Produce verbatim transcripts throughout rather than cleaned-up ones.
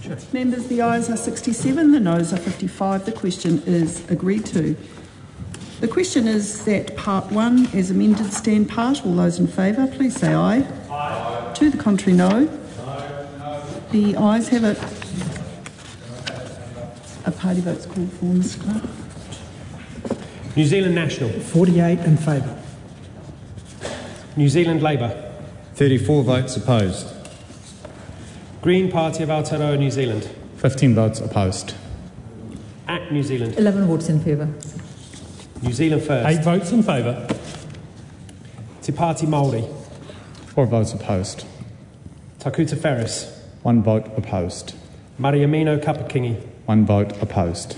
Members, the ayes are sixty-seven, the noes are fifty-five. The question is agreed to. The question is that part one, as amended, stand part. All those in favour, please say aye. Aye. To the contrary, no. No. No. The ayes have it. A party vote's called for, Mister Clark. New Zealand National. forty-eight in favour. New Zealand Labour. thirty-four votes opposed. Green Party of Aotearoa New Zealand. fifteen votes opposed. ACT New Zealand. eleven votes in favour. New Zealand First. Eight votes in favour. Te Pāti Māori. Four votes opposed. Takuta Ferris. One vote opposed. Mariamino Kapakingi. One vote opposed.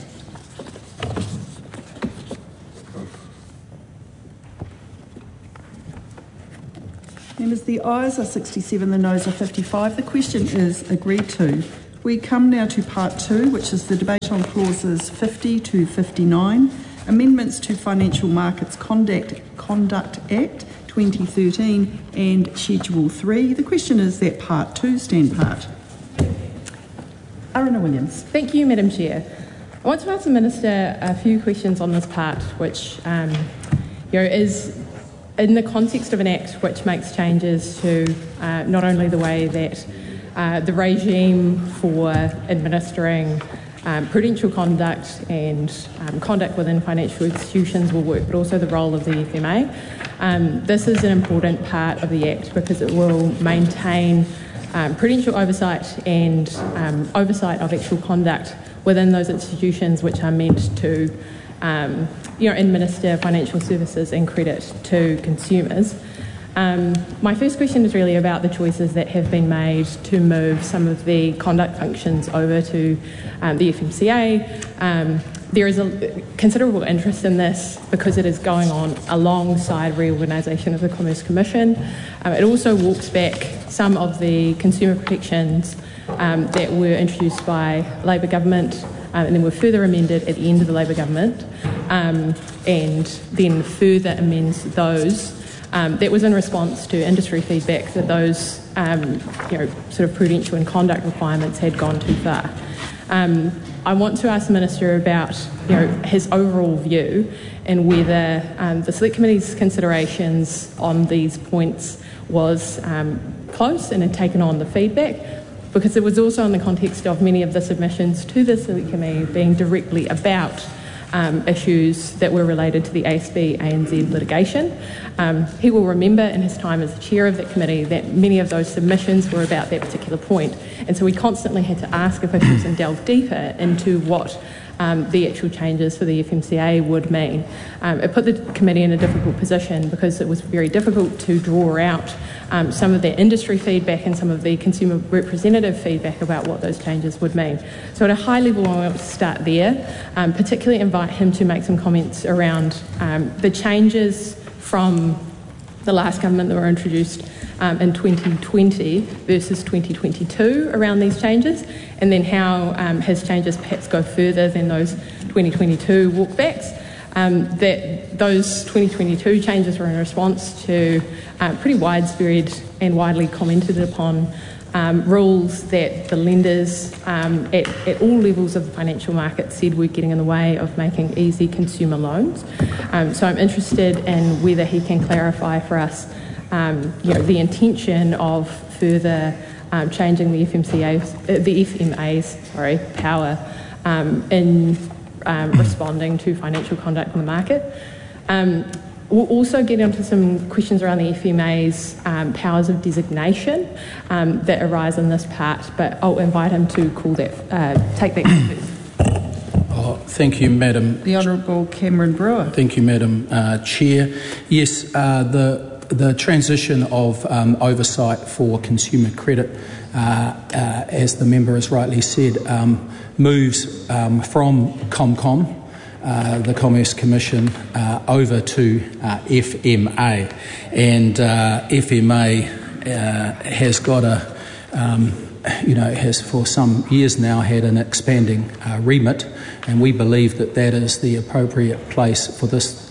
Members, the ayes are sixty-seven, the noes are fifty-five. The question is agreed to. We come now to part two, which is the debate on clauses fifty to fifty-nine, amendments to Financial Markets Conduct, Conduct Act twenty thirteen and Schedule three. The question is that part two stand part. Aruna Williams. Thank you, Madam Chair. I want to ask the Minister a few questions on this part, which um, you know, is in the context of an Act which makes changes to uh, not only the way that uh, the regime for administering um, prudential conduct and um, conduct within financial institutions will work, but also the role of the F M A. Um, this is an important part of the Act because it will maintain um, prudential oversight and um, oversight of actual conduct within those institutions which are meant to Um, you know, administer financial services and credit to consumers. Um, my first question is really about the choices that have been made to move some of the conduct functions over to um, the F M C A. Um, there is a considerable interest in this because it is going on alongside reorganisation of the Commerce Commission. Um, it also walks back some of the consumer protections um, that were introduced by Labor government Um, and then were further amended at the end of the Labor government, um, and then further amends those. Um, that was in response to industry feedback that those um, you know, sort of prudential and conduct requirements had gone too far. Um, I want to ask the Minister about you know, his overall view and whether um, the Select Committee's considerations on these points was um, close and had taken on the feedback, because it was also in the context of many of the submissions to the Select Committee being directly about um, issues that were related to the A S B A N Z litigation. Um, he will remember in his time as the chair of that committee that many of those submissions were about that particular point, and so we constantly had to ask officials and delve deeper into what Um, the actual changes for the F M C A would mean. Um, it put the committee in a difficult position because it was very difficult to draw out um, some of the industry feedback and some of the consumer representative feedback about what those changes would mean. So at a high level, I want to start there, um, particularly invite him to make some comments around um, the changes from the last government that were introduced um, in twenty twenty versus twenty twenty-two around these changes, and then how um, his changes perhaps go further than those twenty twenty-two walkbacks. Um, that those twenty twenty-two changes were in response to uh, pretty widespread and widely commented upon um, rules that the lenders um, at, at all levels of the financial market said were getting in the way of making easy consumer loans. Um, so I'm interested in whether he can clarify for us um, you know, the intention of further um, changing the F M C A's, uh, the F M A's sorry, power um, in um, responding to financial conduct in the market. Um, We'll also get into some questions around the F M A's um, powers of designation um, that arise in this part, but I'll invite him to call that, uh, take that first. Oh, thank you, Madam. The Honourable Cameron Brewer. Thank you, Madam uh, Chair. Yes, uh, the the transition of um, oversight for consumer credit, uh, uh, as the member has rightly said, um, moves um, from ComCom. Uh, the Commerce Commission uh, over to uh, F M A, and uh, F M A uh, has got a, um, you know, has for some years now had an expanding uh, remit, and we believe that that is the appropriate place for this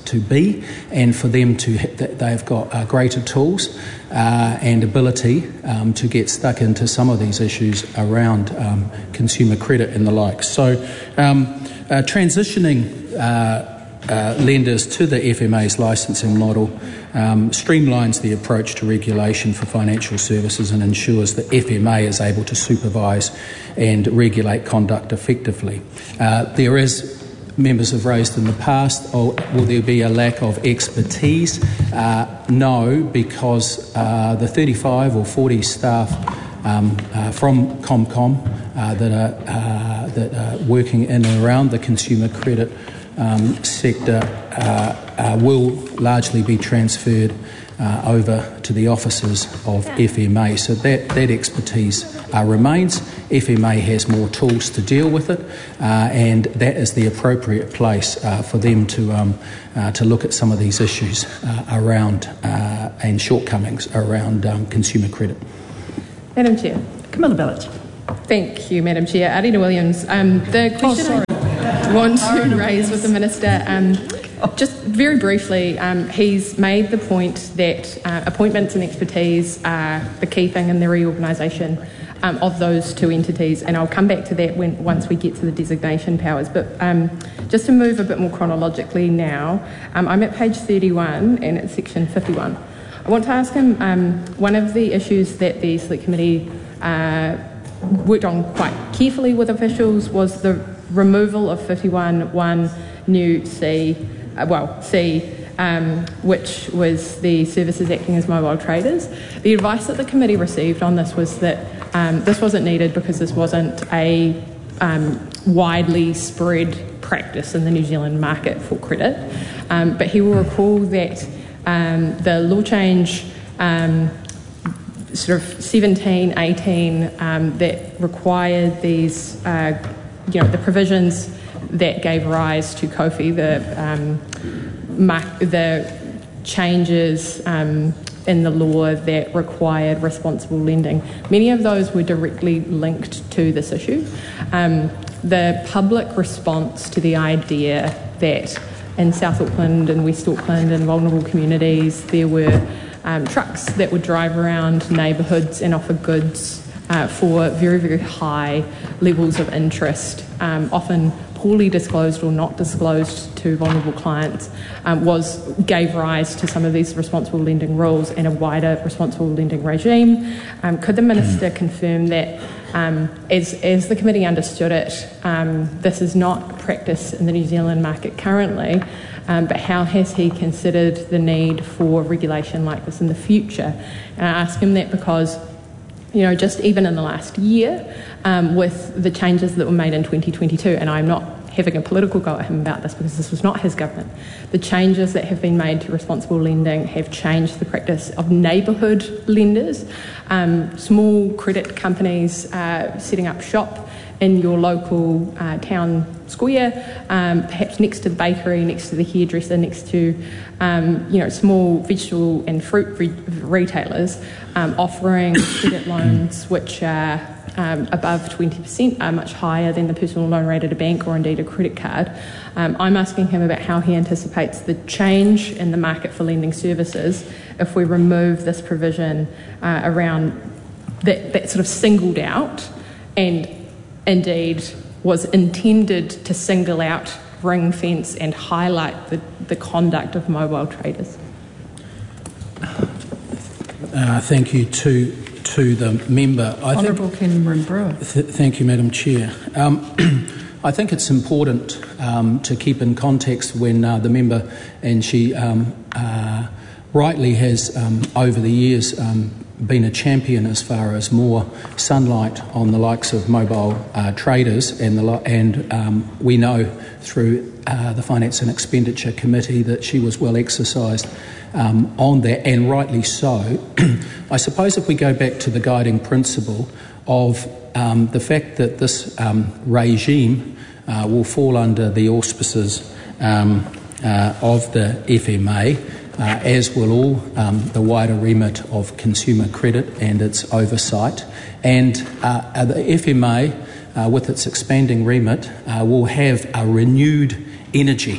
to be, and for them to they've got uh, greater tools uh, and ability um, to get stuck into some of these issues around um, consumer credit and the like. So um, uh, transitioning uh, Uh, lenders to the F M A's licensing model um, streamlines the approach to regulation for financial services and ensures that F M A is able to supervise and regulate conduct effectively. Uh, there is, members have raised in the past, oh, will there be a lack of expertise? Uh, no, because uh, the thirty-five or forty staff um, uh, from ComCom uh, that are uh, that are working in and around the consumer credit Um, sector uh, uh, will largely be transferred uh, over to the offices of F M A. So that, that expertise uh, remains. F M A has more tools to deal with it, uh, and that is the appropriate place uh, for them to um, uh, to look at some of these issues uh, around uh, and shortcomings around um, consumer credit. Madam Chair. Camilla Bellage. Thank you, Madam Chair. Arina Williams. Um, the question Oh, sorry. I want to raise with the Minister, um, just very briefly, um, he's made the point that uh, appointments and expertise are the key thing in the reorganisation um, of those two entities, and I'll come back to that when once we get to the designation powers. But um, just to move a bit more chronologically now, um, I'm at page thirty-one and it's section fifty-one. I want to ask him, um, one of the issues that the Select Committee uh, worked on quite carefully with officials was the removal of fifty-one one new C, uh, well, C, um, which was the services acting as mobile traders. The advice that the committee received on this was that um, this wasn't needed because this wasn't a um, widely spread practice in the New Zealand market for credit. Um, but he will recall that um, the law change um, sort of seventeen, eighteen um, that required these uh, you know, the provisions that gave rise to COFI, the um, mark, the changes um, in the law that required responsible lending, many of those were directly linked to this issue. Um, the public response to the idea that in South Auckland and West Auckland and vulnerable communities there were um, trucks that would drive around neighbourhoods and offer goods Uh, for very, very high levels of interest, um, often poorly disclosed or not disclosed to vulnerable clients, um, was gave rise to some of these responsible lending rules and a wider responsible lending regime. Um, could the Minister confirm that, um, as, as the committee understood it, um, this is not practice in the New Zealand market currently, um, but how has he considered the need for regulation like this in the future? And I ask him that because, you know, just even in the last year, um, with the changes that were made in twenty twenty-two, and I'm not having a political go at him about this because this was not his government, the changes that have been made to responsible lending have changed the practice of neighbourhood lenders, um, small credit companies uh, setting up shop in your local uh, town square, um, perhaps next to the bakery, next to the hairdresser, next to um, you know, small vegetable and fruit re- retailers, um, offering credit loans which are um, above twenty percent, are much higher than the personal loan rate at a bank or indeed a credit card. Um, I'm asking him about how he anticipates the change in the market for lending services if we remove this provision uh, around that, that sort of singled out and indeed was intended to single out, ring fence and highlight the, the conduct of mobile traders. Uh, thank you to to the member. I Honourable Cameron Brewer. Th- thank you, Madam Chair. Um, I think it's important um, to keep in context when uh, the member, and she um, uh, rightly has um, over the years um, been a champion as far as more sunlight on the likes of mobile uh, traders, and the li- and um, we know through uh, the Finance and Expenditure Committee that she was well exercised um, on that, and rightly so. I suppose if we go back to the guiding principle of um, the fact that this um, regime uh, will fall under the auspices um, uh, of the F M A, Uh, as will all um, the wider remit of consumer credit and its oversight. And uh, the F M A, uh, with its expanding remit, uh, will have a renewed energy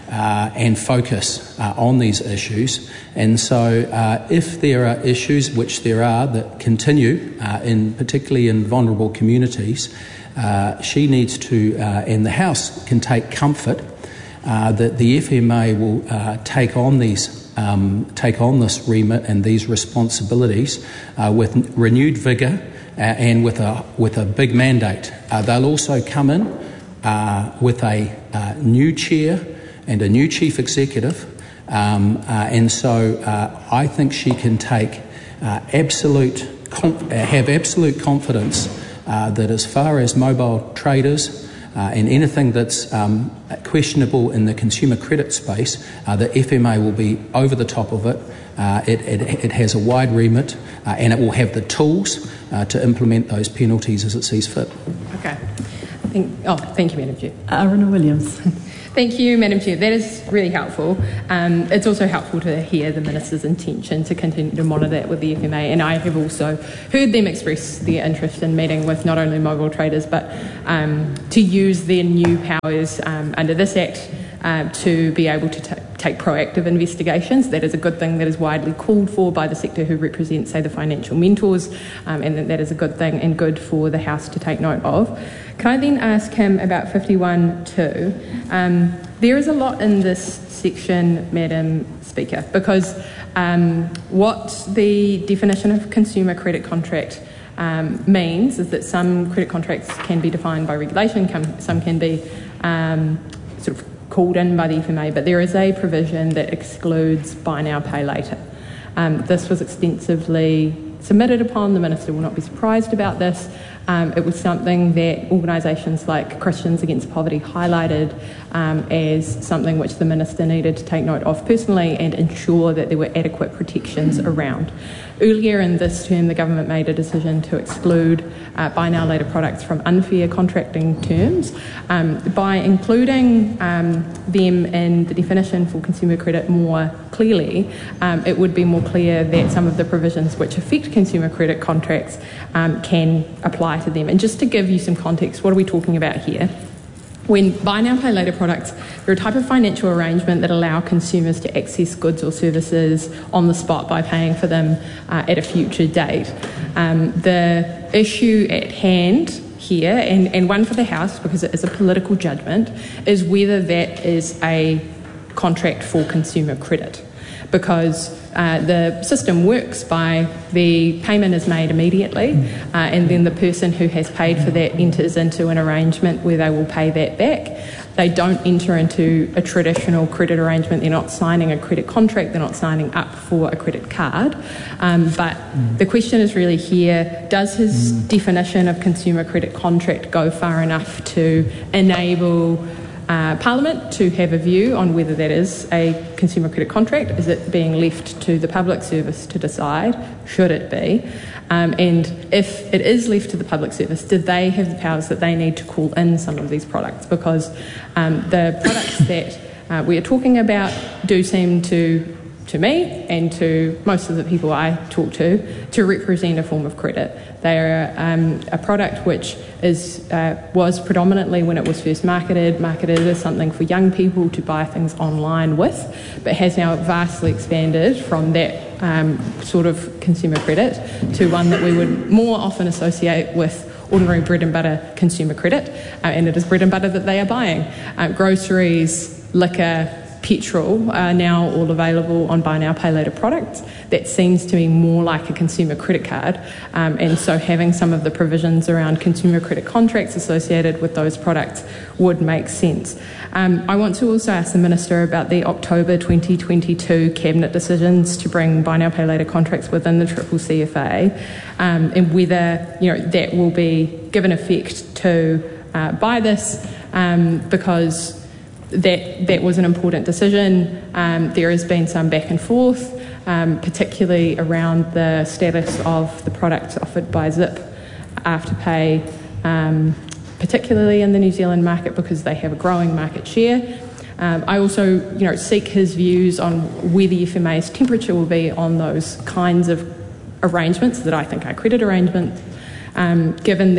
uh, and focus uh, on these issues. And so uh, if there are issues, which there are, that continue, uh, in particularly in vulnerable communities, uh, she needs to, uh, and the House can take comfort uh, that the F M A will uh, take on these Um, take on this remit and these responsibilities uh, with renewed vigour uh, and with a with a big mandate. Uh, they'll also come in uh, with a uh, new chair and a new chief executive, um, uh, and so uh, I think she can take uh, absolute conf- have absolute confidence uh, that as far as mobile traders Uh, and anything that's um, questionable in the consumer credit space, uh, the F M A will be over the top of it. Uh, it, it, it has a wide remit uh, and it will have the tools uh, to implement those penalties as it sees fit. Okay. Thank, oh, thank you, Madam Chair. Aruna Williams. Thank you, Madam Chair. That is really helpful. Um, it's also helpful to hear the Minister's intention to continue to monitor that with the F M A, and I have also heard them express their interest in meeting with not only mobile traders but um, to use their new powers um, under this Act uh, to be able to t- take proactive investigations. That is a good thing that is widely called for by the sector who represent, say, the financial mentors, um, and that, that is a good thing and good for the House to take note of. Can I then ask him about fifty-one two? Um, there is a lot in this section, Madam Speaker, because um, what the definition of consumer credit contract um, means is that some credit contracts can be defined by regulation, some can be um, sort of called in by the F M A, but there is a provision that excludes buy now, pay later. Um, this was extensively submitted upon. The Minister will not be surprised about this. Um, it was something that organisations like Christians Against Poverty highlighted um, as something which the Minister needed to take note of personally and ensure that there were adequate protections around. Earlier in this term, the government made a decision to exclude uh, buy now later products from unfair contracting terms. Um, by including um, them in the definition for consumer credit more clearly, um, it would be more clear that some of the provisions which affect consumer credit contracts um, can apply to them. And just to give you some context, what are we talking about here? When buy now, pay later products, they're a type of financial arrangement that allow consumers to access goods or services on the spot by paying for them uh, at a future date. Um, the issue at hand here, and, and one for the House because it is a political judgment, is whether that is a contract for consumer credit. Because uh, the system works by the payment is made immediately uh, and then the person who has paid for that enters into an arrangement where they will pay that back. They don't enter into a traditional credit arrangement. They're not signing a credit contract. They're not signing up for a credit card. Um, but mm. the question is really here, does his mm. definition of consumer credit contract go far enough to enable Uh, Parliament to have a view on whether that is a consumer credit contract? Is it being left to the public service to decide? Should it be? Um, and if it is left to the public service, do they have the powers that they need to call in some of these products? Because um, the products that uh, we are talking about do seem to, to me and to most of the people I talk to, to represent a form of credit. They are um, a product which is uh, was predominantly, when it was first marketed, marketed as something for young people to buy things online with, but has now vastly expanded from that um, sort of consumer credit to one that we would more often associate with ordinary bread and butter consumer credit, uh, and it is bread and butter that they are buying. Uh, groceries, liquor, petrol are now all available on buy now, pay later products. That seems to me more like a consumer credit card, um, and so having some of the provisions around consumer credit contracts associated with those products would make sense. Um, I want to also ask the Minister about the October twenty twenty-two Cabinet decisions to bring buy now, pay later contracts within the Triple C F A, um, and whether you know that will be given effect to uh, by this, um, because that that was an important decision. Um, there has been some back and forth, um, particularly around the status of the products offered by Zip Afterpay, um, particularly in the New Zealand market because they have a growing market share. Um, I also, you know, seek his views on where the F M A's temperature will be on those kinds of arrangements that I think are credit arrangements, um, given that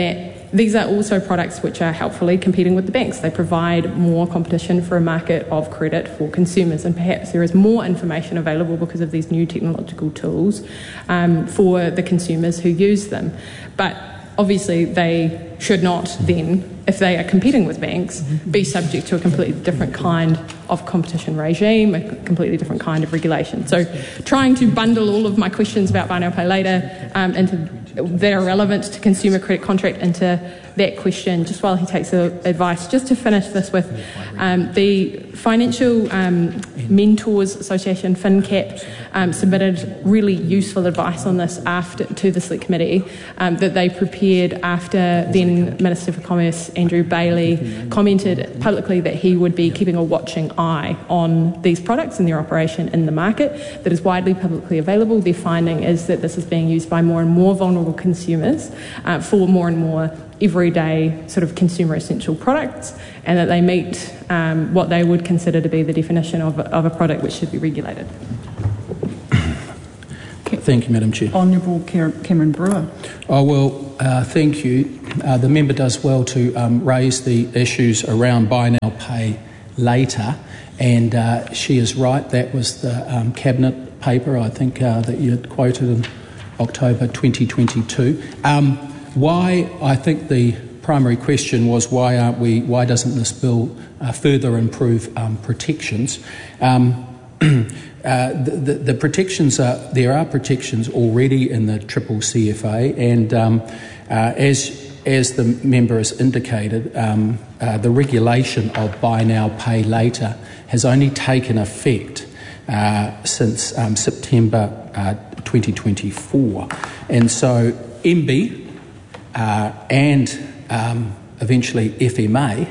these are also products which are helpfully competing with the banks. They provide more competition for a market of credit for consumers, and perhaps there is more information available because of these new technological tools um, for the consumers who use them. But obviously they should not then, if they are competing with banks, be subject to a completely different kind of competition regime, a completely different kind of regulation. So trying to bundle all of my questions about buy now, pay later um, into, that are relevant to consumer credit contract into that question, just while he takes the advice, just to finish this with um, the Financial um, Mentors Association, FinCap, um, submitted really useful advice on this after to the Select Committee um, that they prepared after then Minister for Commerce Andrew Bailey commented publicly that he would be keeping a watching eye on these products and their operation in the market that is widely publicly available. Their finding is that this is being used by more and more vulnerable consumers uh, for more and more everyday sort of consumer essential products, and that they meet um, what they would consider to be the definition of a, of a product which should be regulated. Thank you, Madam Chair. Honourable Cameron Brewer. Oh, well, uh, thank you. Uh, the member does well to um, raise the issues around buy now, pay later, and uh, she is right. That was the um, Cabinet paper, I think, uh, that you had quoted in October twenty twenty-two. Um, why, I think the primary question was why aren't we, why doesn't this bill uh, further improve um, protections? Um, Uh, the, the, the protections are, there are protections already in the Triple C F A, and um, uh, as as the member has indicated, um, uh, the regulation of buy now, pay later has only taken effect uh, since um, September uh, twenty twenty-four, and so M B uh, and um, eventually F M A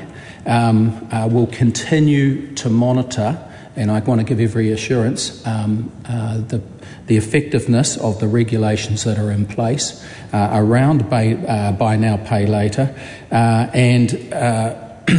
um, uh, will continue to monitor. And I want to give every assurance um, uh, the, the effectiveness of the regulations that are in place uh, around buy, uh, buy now, pay later, uh, and uh,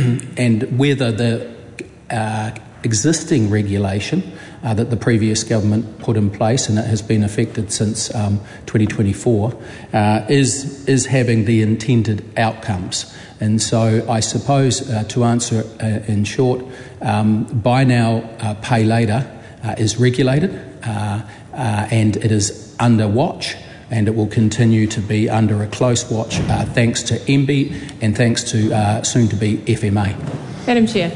and whether the uh, existing regulation uh, that the previous government put in place, and it has been affected since um, twenty twenty-four, uh, is is having the intended outcomes. And so I suppose uh, to answer uh, in short, um, buy now, uh, pay later uh, is regulated uh, uh, and it is under watch, and it will continue to be under a close watch uh, thanks to M B and thanks to uh, soon to be F M A. Madam Chair.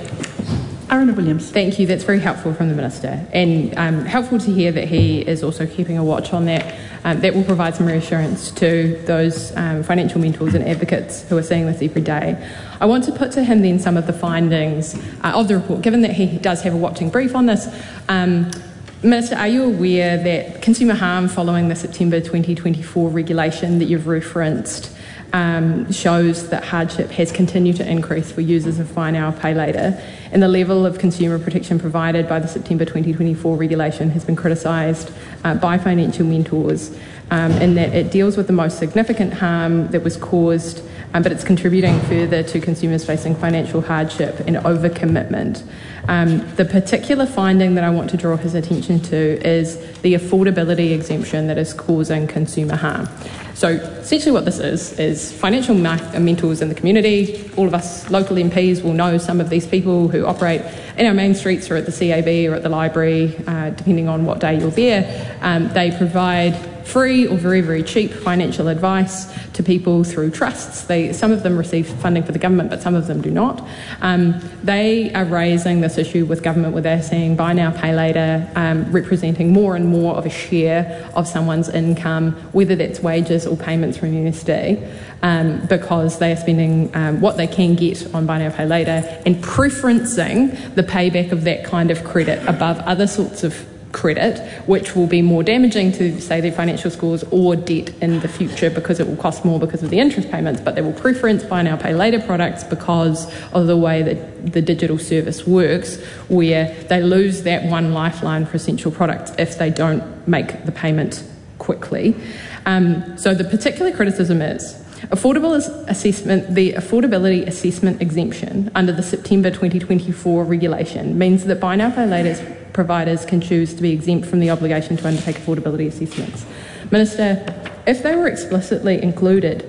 Aruna Williams. Thank you. That's very helpful from the Minister, and um, helpful to hear that he is also keeping a watch on that. Um, that will provide some reassurance to those um, financial mentors and advocates who are seeing this every day. I want to put to him then some of the findings uh, of the report, given that he does have a watching brief on this. Um, Minister, are you aware that consumer harm following the September twenty twenty-four regulation that you've referenced Um, shows that hardship has continued to increase for users of buy now, pay later, and the level of consumer protection provided by the September twenty twenty-four regulation has been criticised uh, by financial mentors um, in that it deals with the most significant harm that was caused, um, but it's contributing further to consumers facing financial hardship and overcommitment. Um, the particular finding that I want to draw his attention to is the affordability exemption that is causing consumer harm. So essentially what this is, is financial mentors in the community. All of us local M Ps will know some of these people who operate in our main streets or at the C A B or at the library, uh, depending on what day you're there. Um, they provide free or very, very cheap financial advice to people through trusts. They, some of them receive funding for the government, but some of them do not. Um, they are raising this issue with government where they're seeing buy now, pay later, um, representing more and more of a share of someone's income, whether that's wages or payments from U S D, um, because they are spending um, what they can get on buy now, pay later and preferencing the payback of that kind of credit above other sorts of credit, which will be more damaging to, say, their financial scores or debt in the future because it will cost more because of the interest payments, but they will preference buy now, pay later products because of the way that the digital service works, where they lose that one lifeline for essential products if they don't make the payment quickly. Um, so the particular criticism is affordable assessment, the affordability assessment exemption under the September twenty twenty-four regulation means that buy now, pay later providers can choose to be exempt from the obligation to undertake affordability assessments. Minister, if they were explicitly included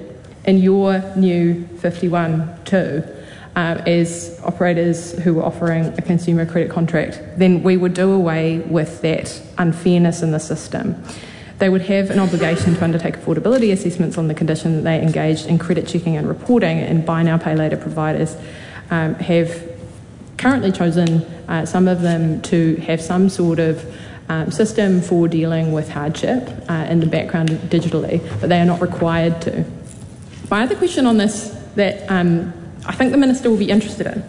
in your new fifty-one two um, as operators who were offering a consumer credit contract, then we would do away with that unfairness in the system. They would have an obligation to undertake affordability assessments on the condition that they engaged in credit checking and reporting, and buy now, pay later providers um, have currently chosen, uh, some of them, to have some sort of um, system for dealing with hardship uh, in the background digitally, but they are not required to. My other question on this that um, I think the Minister will be interested in,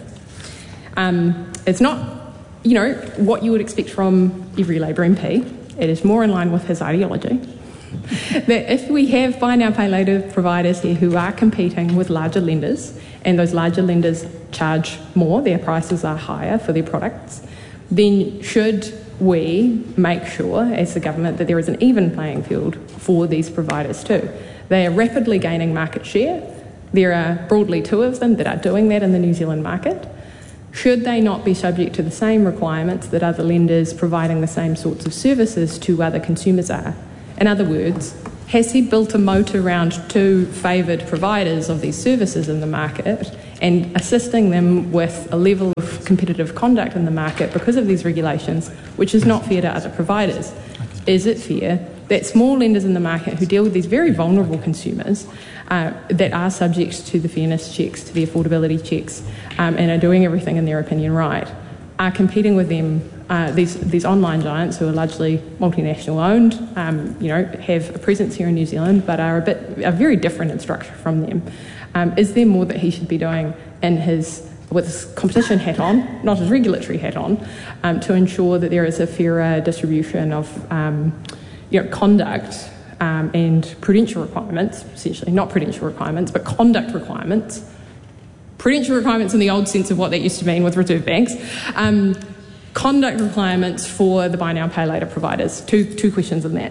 um, it's not, you know, what you would expect from every Labour M P. It is more in line with his ideology. That if we have buy now, pay later providers here who are competing with larger lenders, and those larger lenders charge more, their prices are higher for their products, then should we make sure, as the government, that there is an even playing field for these providers too? They are rapidly gaining market share. There are broadly two of them that are doing that in the New Zealand market. Should they not be subject to the same requirements that other lenders providing the same sorts of services to other consumers are? In other words, has he built a moat around two favoured providers of these services in the market and assisting them with a level of competitive conduct in the market because of these regulations, which is not fair to other providers? Is it fair that small lenders in the market who deal with these very vulnerable consumers uh, that are subject to the fairness checks, to the affordability checks, um, and are doing everything in their opinion right, are competing with them, uh, these these online giants who are largely multinational owned, um, you know, have a presence here in New Zealand, but are a bit are very different in structure from them? Um, is there more that he should be doing in his with his competition hat on, not his regulatory hat on, um, to ensure that there is a fairer distribution of um, you know, conduct um, and prudential requirements, essentially, not prudential requirements, but conduct requirements. Prudential requirements in the old sense of what that used to mean with reserve banks. Um, conduct requirements for the buy now, pay later providers. Two, two questions on that.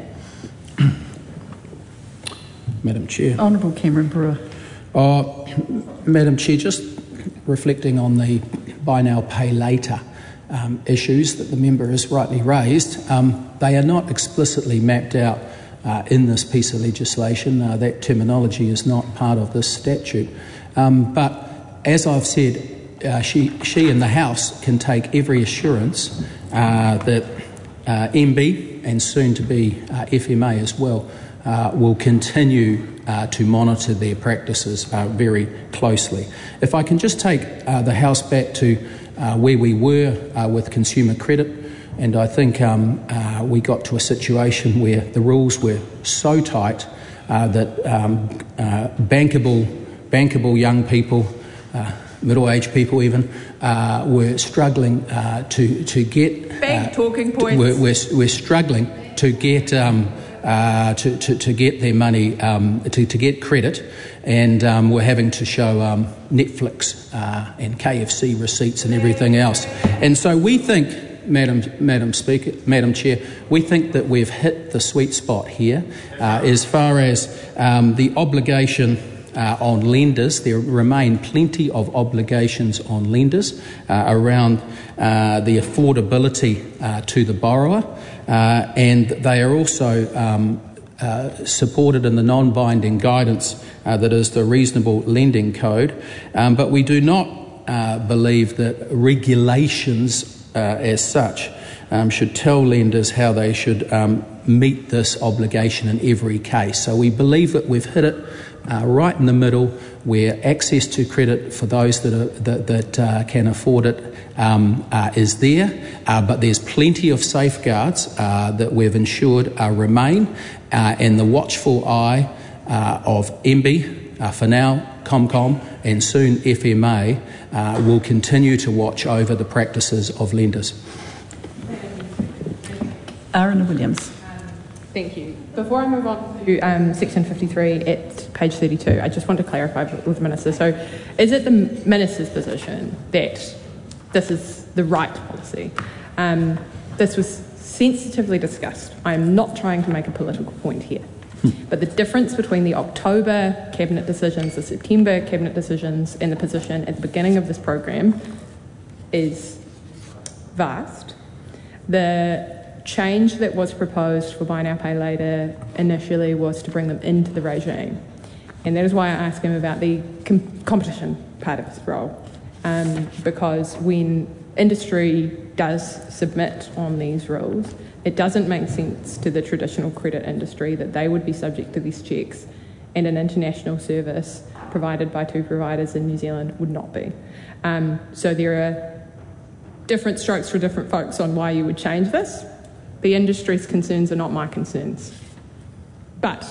Madam Chair. Honourable Cameron Brewer. Uh, Madam Chair, just reflecting on the buy now, pay later um, issues that the member has rightly raised, um, they are not explicitly mapped out uh, in this piece of legislation. Uh, that terminology is not part of this statute. Um, but as I've said, uh, she, she and the House can take every assurance uh, that uh, M B and soon to be uh, F M A as well uh, will continue uh, to monitor their practices uh, very closely. If I can just take uh, the House back to uh, where we were uh, with consumer credit, and I think um, uh, we got to a situation where the rules were so tight uh, that um, uh, bankable, bankable young people, uh, middle-aged people even, uh, were struggling uh, to to get Bank uh, talking points. We're, we're, we're struggling to get um, uh, to, to to get their money um, to to get credit, and um, we're having to show um, Netflix uh, and K F C receipts and everything else. And so we think, Madam Madam Speaker, Madam Chair, we think that we've hit the sweet spot here uh, as far as um, the obligation. Uh, on lenders. There remain plenty of obligations on lenders uh, around uh, the affordability uh, to the borrower, uh, and they are also um, uh, supported in the non-binding guidance uh, that is the Reasonable Lending Code. Um, but we do not uh, believe that regulations uh, as such um, should tell lenders how they should um, meet this obligation in every case. So we believe that we've hit it Uh, right in the middle, where access to credit for those that are, that, that uh, can afford it um, uh, is there, uh, but there's plenty of safeguards uh, that we've ensured uh, remain, uh, and the watchful eye uh, of M B, uh, for now ComCom, and soon F M A uh, will continue to watch over the practices of lenders. Aaron Williams. Thank you. Before I move on to um, section fifty-three at page thirty-two, I just want to clarify with the Minister. So is it the Minister's position that this is the right policy? Um, this was sensitively discussed. I am not trying to make a political point here. But the difference between the October Cabinet decisions, the September Cabinet decisions, and the position at the beginning of this program is vast. The change that was proposed for buy now, pay later initially was to bring them into the regime. And that is why I ask him about the com- competition part of his role. Um, because when industry does submit on these rules, it doesn't make sense to the traditional credit industry that they would be subject to these checks and an international service provided by two providers in New Zealand would not be. Um, so there are different strokes for different folks on why you would change this. The industry's concerns are not my concerns. But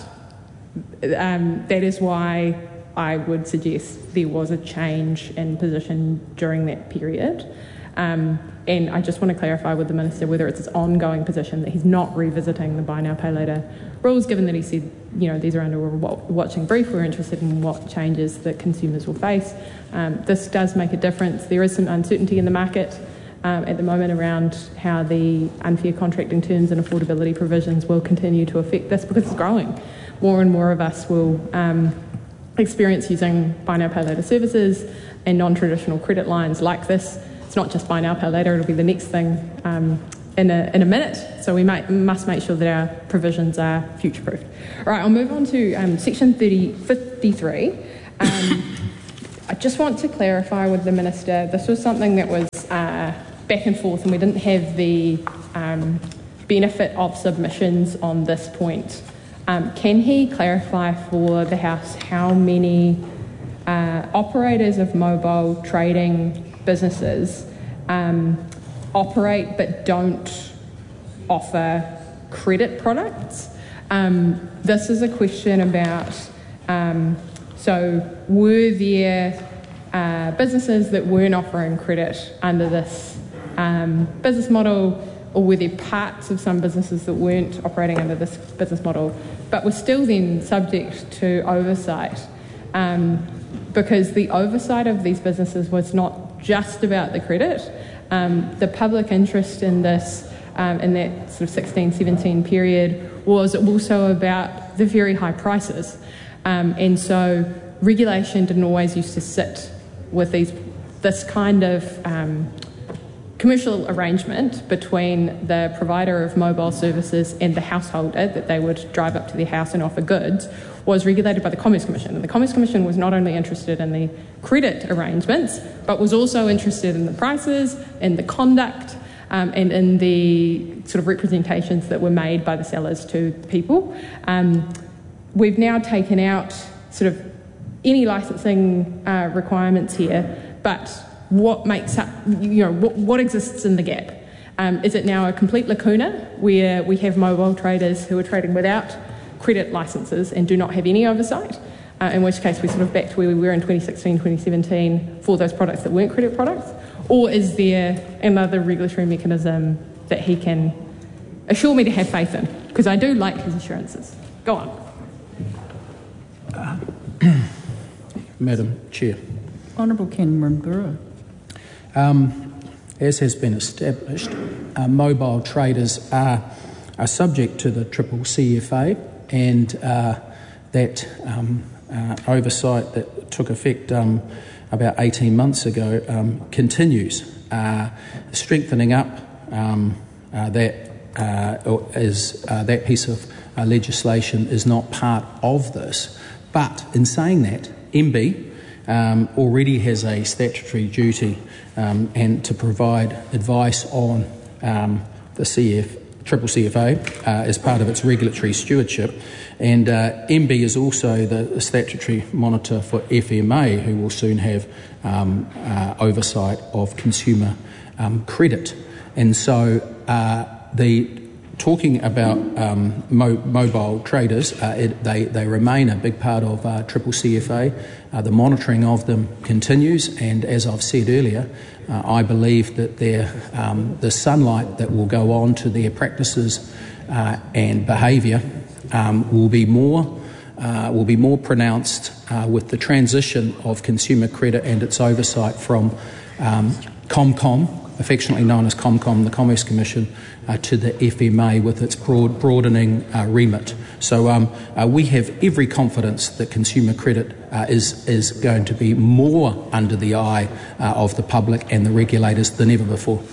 um, that is why I would suggest there was a change in position during that period. Um, and I just want to clarify with the Minister whether it's his ongoing position that he's not revisiting the buy now, pay later rules, given that he said, you know, these are under a watching brief. We're interested in what changes that consumers will face. Um, this does make a difference. There is some uncertainty in the market um, at the moment around how the unfair contracting terms and affordability provisions will continue to affect this because it's growing. More and more of us will um, experience using buy now, pay later services and non-traditional credit lines like this. It's not just buy now, pay later, it'll be the next thing um, in, a, in a minute. So we might, must make sure that our provisions are future-proofed. All right, I'll move on to um, section thirty, fifty-three. Um, I just want to clarify with the Minister, this was something that was uh, back and forth and we didn't have the um, benefit of submissions on this point. Um, can he clarify for the House how many uh, operators of mobile trading businesses um, operate but don't offer credit products? Um, this is a question about, um, so were there uh, businesses that weren't offering credit under this um, business model, or were there parts of some businesses that weren't operating under this business model but were still then subject to oversight? Um, because the oversight of these businesses was not just about the credit. Um, the public interest in this, um, in that sort of sixteen seventeen period, was also about the very high prices. Um, and so regulation didn't always used to sit with these, this kind of um, commercial arrangement between the provider of mobile services and the householder, that they would drive up to their house and offer goods, was regulated by the Commerce Commission. And the Commerce Commission was not only interested in the credit arrangements, but was also interested in the prices, in the conduct, um, and in the sort of representations that were made by the sellers to people. Um, we've now taken out sort of any licensing uh, requirements here, but what makes up, you know, what, what exists in the gap? Um, is it now a complete lacuna where we have mobile traders who are trading without credit licences and do not have any oversight, uh, in which case we're sort of back to where we were in twenty sixteen, twenty seventeen for those products that weren't credit products? Or is there another regulatory mechanism that he can assure me to have faith in? Because I do like his assurances. Go on. Uh, Madam Chair. Honourable Cameron Burrow. Um, as has been established, uh, mobile traders are, are subject to the Triple C F A, and uh, that um, uh, oversight that took effect um, about eighteen months ago um, continues. Uh, strengthening up um, uh, that uh, is uh, that piece of uh, legislation is not part of this. But in saying that, M B um, already has a statutory duty um, and to provide advice on um, the C F. Triple C F A uh, as part of its regulatory stewardship, and uh, M B is also the, the statutory monitor for F M A, who will soon have um, uh, oversight of consumer um, credit. And so uh, the talking about um, mo- mobile traders, uh, it, they, they remain a big part of uh, Triple C F A. Uh, the monitoring of them continues, and as I've said earlier, Uh, I believe that their, um, the sunlight that will go on to their practices uh, and behaviour um, will be more uh, will be more pronounced uh, with the transition of consumer credit and its oversight from um, ComCom, affectionately known as ComCom, the Commerce Commission, uh, to the F M A with its broad, broadening uh, remit. So um, uh, we have every confidence that consumer credit uh, is, is going to be more under the eye uh, of the public and the regulators than ever before.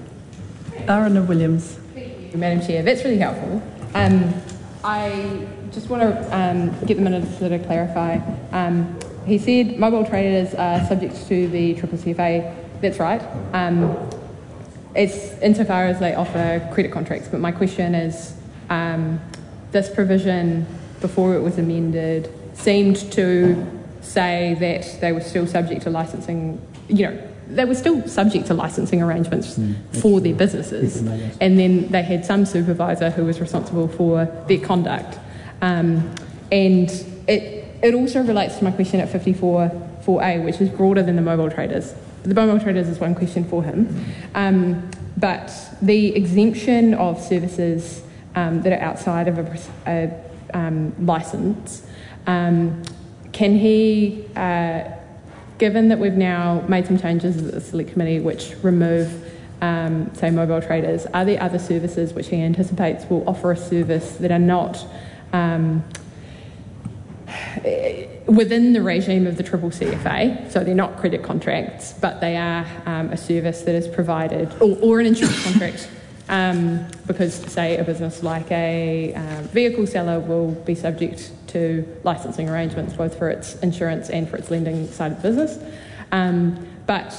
Arana Williams. Thank you, Madam Chair. That's really helpful. Um, I just want to um, get the minister to clarify. Um, he said mobile traders are subject to the Triple C F A. That's right. Um, it's insofar as they offer credit contracts. But my question is, um, this provision, before it was amended, seemed to say that they were still subject to licensing, you know, they were still subject to licensing arrangements mm, for their businesses. And then they had some supervisor who was responsible for their conduct. Um, and it it also relates to my question at fifty-four four A, which is broader than the mobile traders. The mobile traders is one question for him. Um, but the exemption of services um, that are outside of a, a um, licence, um, can he... Uh, Given that we've now made some changes at the Select Committee which remove, um, say, mobile traders, are there other services which he anticipates will offer a service that are not um, within the regime of the Triple C F A? So they're not credit contracts, but they are um, a service that is provided, or, or an insurance contract, um, because, say, a business like a um, vehicle seller will be subject to licensing arrangements both for its insurance and for its lending side of the business. Um, but